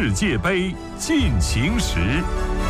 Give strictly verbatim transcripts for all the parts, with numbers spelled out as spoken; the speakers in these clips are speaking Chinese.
世界杯进行时。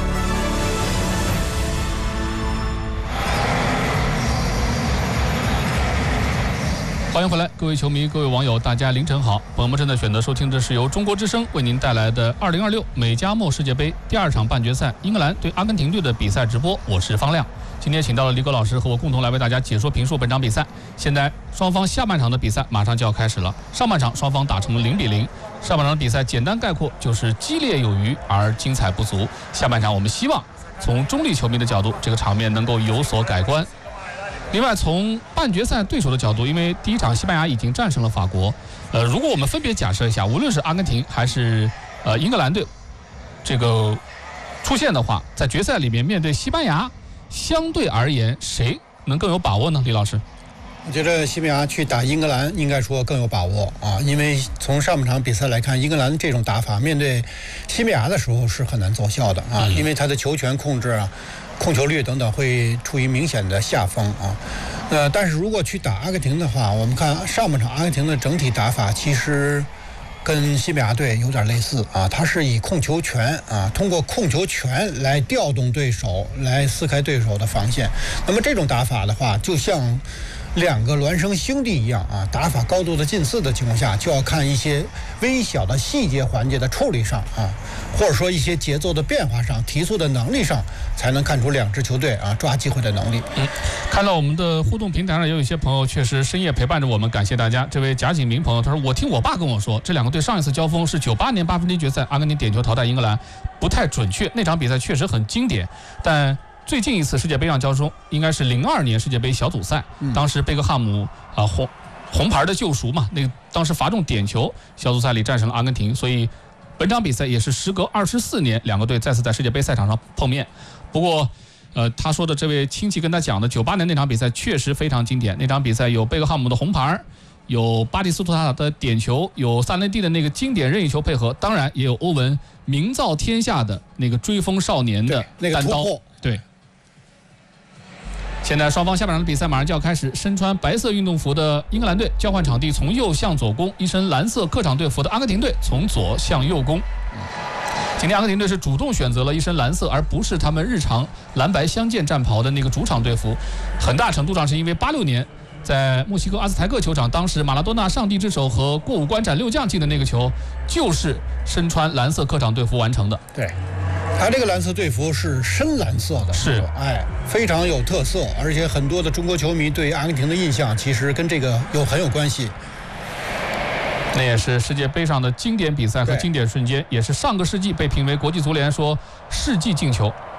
欢迎回来，各位球迷、各位网友，大家凌晨好。朋友们正在选择收听的是由中国之声为您带来的二零二六美加墨世界杯第二场半决赛英格兰对阿根廷队的比赛直播，我是方亮。今天请到了李戈老师和我共同来为大家解说评述本场比赛。现在双方下半场的比赛马上就要开始了，上半场双方打成了零比零。上半场的比赛简单概括就是激烈有余而精彩不足。下半场我们希望从中立球迷的角度，这个场面能够有所改观。另外，从半决赛对手的角度，因为第一场西班牙已经战胜了法国，呃，如果我们分别假设一下，无论是阿根廷还是呃英格兰队这个出现的话，在决赛里面面对西班牙，相对而言谁能更有把握呢？李老师， 我觉得西班牙去打英格兰应该说更有把握啊，因为从上半场比赛来看，英格兰这种打法面对西班牙的时候是很难奏效的啊，因为他的球权控制啊。控球率等等会处于明显的下风啊，呃，但是如果去打阿根廷的话，我们看上半场阿根廷的整体打法其实跟西班牙队有点类似啊，它是以控球权啊，通过控球权来调动对手，来撕开对手的防线。那么这种打法的话，就像两个孪生兄弟一样啊，打法高度的近似的情况下，就要看一些微小的细节环节的处理上啊，或者说一些节奏的变化上、提速的能力上，才能看出两支球队啊抓机会的能力。 嗯，看到我们的互动平台上有一些朋友确实深夜陪伴着我们，感谢大家。这位贾景明朋友他说：“我听我爸跟我说，这两个队上一次交锋是九八年八分之一决赛，阿根廷点球淘汰英格兰，不太准确。那场比赛确实很经典，但。”最近一次世界杯上交锋应该是零二年世界杯小组赛，当时贝克汉姆啊红红牌的救赎嘛，那个当时罚中点球，小组赛里战胜了阿根廷，所以本场比赛也是时隔二十四年，两个队再次在世界杯赛场上碰面。不过，呃，他说的这位亲戚跟他讲的，九八年那场比赛确实非常经典，那场比赛有贝克汉姆的红牌，有巴蒂斯图塔的点球，有萨内蒂的那个经典任意球配合，当然也有欧文名噪天下的那个追风少年的单刀，对。现在双方下半场的比赛马上就要开始，身穿白色运动服的英格兰队交换场地，从右向左攻；一身蓝色客场队服的阿根廷队从左向右攻。今天阿根廷队是主动选择了一身蓝色，而不是他们日常蓝白相间战袍的那个主场队服，很大程度上是因为八六年在墨西哥阿兹台克球场，当时马拉多纳上帝之手和过五关斩六将进的那个球，就是身穿蓝色客场队服完成的。 对。他这个蓝色队服是深蓝色的， 是， 哎，非常有特色，而且很多的中国球迷对阿根廷的印象其实跟这个有很有关系。 那也是世界杯上的经典比赛和经典瞬间，也是上个世纪被评为国际足联说世纪进球。